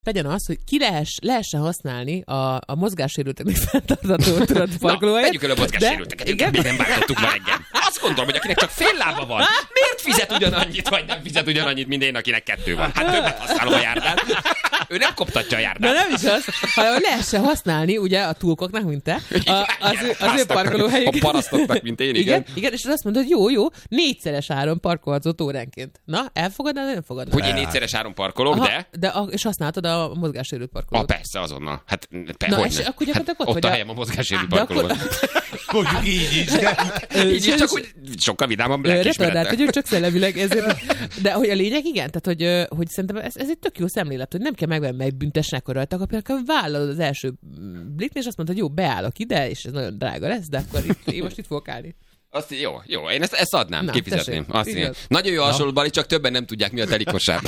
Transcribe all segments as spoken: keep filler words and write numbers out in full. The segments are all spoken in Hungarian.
Tegyen az, hogy ki lehess, lehessen használni a, a mozgássérülteknek fenntartható tudod parkolóhelyet. Vegyük el a mozgássérülteket, igen? Még nem váltottuk ma reggel. Azt gondolom, hogy akinek csak fél lába van, miért fizet ugyanannyit, vagy nem fizet ugyanannyit, mint én, akinek kettő van? Hát többet használom a járdát. Ő nem koptatja a járdát. De nem is az, hanem lehessen használni, ugye, a túlkoknak, mint te, a, az, ő, az ő parkolóhelyük. A parasztoknak, mint én, igen. Igen, igen, és azt mondod, hogy jó, jó, négyszeres áron parkolhatsz óránként. Na, elfogadnád, nem elfogadnád? Hogy én négyszeres áron parkolok, Aha, de... de a, és használtad a mozgássérült parkolót. Ah, persze, azonnal. Hát, pe, Na, hogy és ne? akkor gyakorlatilag hát, ott, ott a helyem a mozgássérült parkolóban. Mondjuk így is, de... Így is, csak hogy sokkal vidámabb lelkiismerettel. Retardált vagyok, csak szellemileg ezért. De hogy a lényeg, igen, tehát hogy, hogy szerintem ez, ez egy tök jó szemlélet, hogy nem kell megvenni, meg büntesnek a rajta, akkor például vállalod az első bliknél, és azt mondod, hogy jó, beállok ide, és ez nagyon drága lesz, de akkor itt, én most itt fogok állni. Azt, jó, jó, én ezt, ezt adnám, Na, kifizetném. tessék, Azt igen. én. Nagyon jó hasonló, Bali, csak többen nem tudják, mi a telikosság.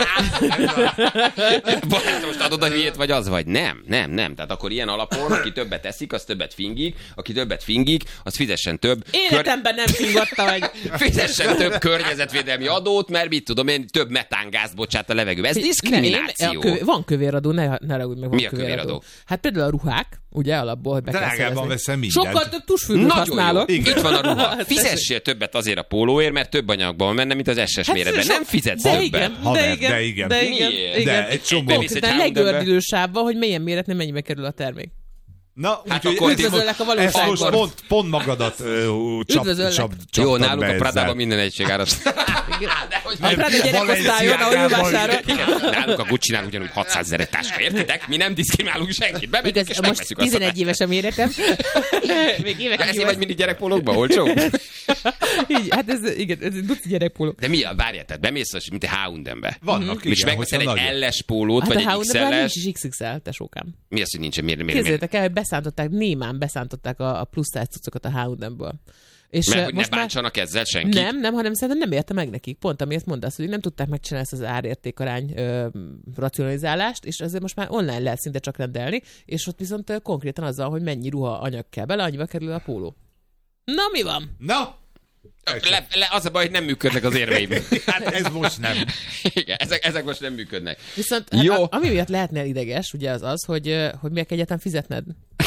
Barátom, most adod a hülyét, vagy az vagy? Nem, nem, nem. Tehát akkor ilyen alapon, aki többet eszik, az többet fingik, aki többet fingik, az fizessen több... Életemben nem fingotta vagy. Fizessen több környezetvédelmi adót, mert mit tudom én, több metángázt bocsát a levegőbe. Ez diszkrimináció. Ne, kövé, van kövéradó, ne, ne ragudj meg, van mi a kövéradó? Hát például a ruhák, ugye alapból, hogy be kell Drágában veszem mindent. Sokkal több tusfüggőt használok. Jó. Itt van a ruha. Fizessél többet azért a pólóért, mert több anyagban van benne, mint az es es Hát méretben. so- Nem fizetsz de többet. Igen, Haver, de igen, de igen. de igen, Miért? igen. De egy csomó. Konkrétan legördülő sávban, hogy milyen méretnél mennyibe kerül a termék. Na, Hát úgyhogy akkor ez- üdvözöllek a ezt valóságban. most pont, pont magadat ö, csap, Üdvözöllek. csap, Jó, csaptad nálunk be a ezzel. Pradában minden egységárat. A Prada gyerekosztályon, ahol ő vásárol. Nálunk a Gucci-nál ugyanúgy hatszázezer táska, értitek? Mi nem diszkriminálunk senkit. Bemegyünk Igaz, és most megveszünk azt a tizenegy éves a méretem. Még évek táskát. Ezért vagy mindig gyerekpólókban, olcsó? Így, hát ez, igen, ez egy duci gyerekpóló. De mi a, várjál, tehát bemész, az, mint a há és em-be. Vannak, És igen, megveszel hogyha egy nagy- el es pólót, Hát vagy a egy há és iksz em-ben el nincs es. is iksz iksz el, tesókám. Mi az, hogy nincsen? Miért? miért, miért? Képzeljétek el, hogy beszántották, némán beszántották a, a plusz száz cuccokat a há és em-ből. És Mert eh, hogy ne most már... bántsanak ezzel senkit? Nem, nem, hanem szerintem nem érte meg nekik. Pont amiért mondasz, hogy nem tudták megcsinálni ezt az árértékarány ö, racionalizálást, és ezért most már online lehet szinte csak rendelni, és ott viszont ö, konkrétan azzal, hogy mennyi ruha anyag kell bele, annyiba kerül a póló. Na, mi van? Na, Le, le, az a baj, hogy nem működnek az érveim. hát ez most nem. Igen, ezek, ezek most nem működnek. Viszont hát, Jó. a, ami miatt lehetnél ideges, ugye az az, hogy, ö, hogy miért kell egyáltalán fizetned.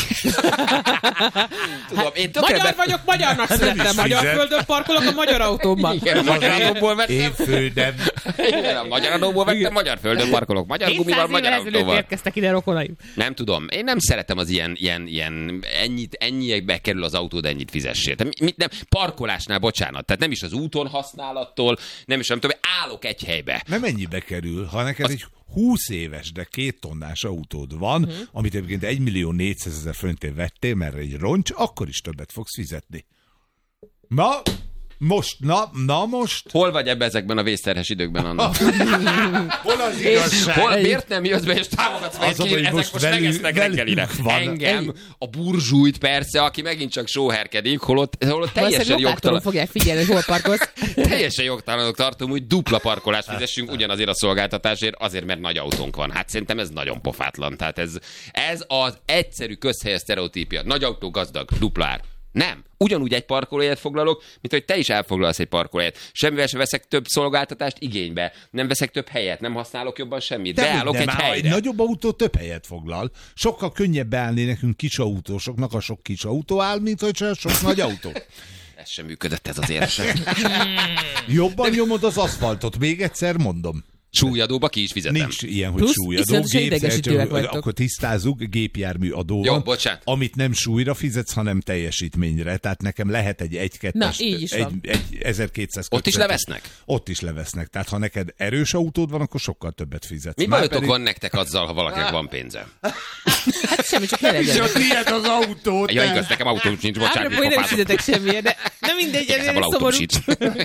Tudom, én Magyar tökre vagyok, magyarnak nem születtem, is magyar fizet. földön parkolok a magyar autómban. Igen, a magyar adóból vettem. Én földem. Igen, a magyar adóból vettem, magyar földön parkolok, magyar gumival, magyar autóval. érkeztek ide rokonaim. Nem tudom, én nem szeretem az ilyen, ilyen, ilyen ennyit, ennyibe kerül az autód, ennyit fizessél. Tehát mit nem, parkolásnál, bocsánat, tehát nem is az úton használattól, nem is nem tudom, állok egy helybe. Nem mennyibe kerül, ha neked egy húsz éves, de két tonnás autód van, uh-huh. amit egyébként egy millió négyszázezer forintért vettél, mert egy roncs, akkor is többet fogsz fizetni. Na, most, na, na most. Hol vagy ebbe ezekben a vészterhes időkben, Anna? Hol az igazság? Hol, miért nem jössz be és támogatsz meg, Az a, ki, hogy ezek most most velünk- megesznek velünk reggelire. van. Engem, a burzsújt persze, aki megint csak sóherkedik, holott, holott teljesen Valószínűleg jogtalan. lokátoron fogják figyelni, hogy hol parkolsz. Teljesen jogtalanok tartom, hogy dupla parkolást fizessünk ugyanazért a szolgáltatásért, azért, mert nagy autónk van. Hát szerintem ez nagyon pofátlan. Tehát ez, ez az egyszerű közhelyes sztereotípia. Nagy autó, gazdag, dupla ár. Nem. Ugyanúgy egy parkolóhelyet foglalok, mint hogy te is elfoglalsz egy parkolóhelyet. Semmivel sem veszek több szolgáltatást igénybe. Nem veszek több helyet, nem használok jobban semmit. De Beállok nem, egy egy helyre. nagyobb autó több helyet foglal. Sokkal könnyebb beállni nekünk kis autósoknak, a sok kis autó áll, mint hogy sok nagy autó. Ez sem működött ez az érsek. Jobban nyomod az aszfaltot, még egyszer mondom. Súlyadóba ki is fizetem. Nincs ilyen, hogy Plusz súlyadó. iszonyatosan idegesítőek Gép, vagytok. akkor tisztázzuk, gépjármű adó Jó, van, bocsánat. amit nem súlyra fizetsz, hanem teljesítményre. Tehát nekem lehet egy egy Na, így is egy, van. egy ezerkétszáz Ott is kötvetes- levesznek? Ott is levesznek. Tehát ha neked erős autód van, akkor sokkal többet fizetsz. Mi Már bajotok pedig- van nektek azzal, ha valakinek van pénze? Hát semmi, csak ne legyen. Csak tiéd az autó. Ja, te. igaz, nekem autóm sincs, bocsánat, Ábrapó, én nem pofázok. fizetek semmiért, de nem mindegy, Igazából ez autóm szomorú. sincs.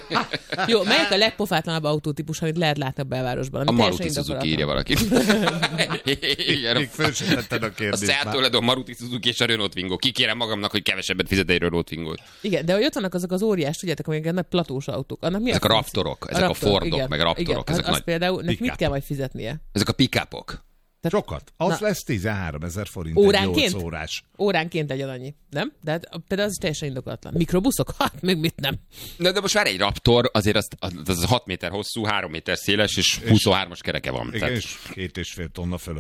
Jó, melyik a legpofátlanabb autótípus, amit lehet látni a belvárosban? A Ami Maruti teljesen Suzuki indokolatlan. írja valaki. Igen, Még föl sem tetted a a kérdést. Seat már. Toledo, a Maruti Suzuki és a Renault Twingo. Kikérem magamnak, hogy kevesebbet fizet egy Renault Twingo-t. Igen, de hogy ott vannak azok az óriás, tudjátok, amik nagy platós autók. Annak mi Ezek a Raptorok, ezek a Fordok, meg Raptorok, Igen, ezek az, az nagy például, nek mit pick-up. kell majd fizetnie? Ezek a pick-upok. Sokat. Az Na. lesz tizenháromezer forint Óránként? egy nyolc órás. Óránként legyen annyi, nem? De hát, például az is teljesen indokolatlan. Mikrobuszok? Hát, még mit nem. Na, de most már egy Raptor, azért az, az hat méter hosszú, három méter széles, és huszonhármas kereke van. Igen, Tehát és két és fél tonna fölött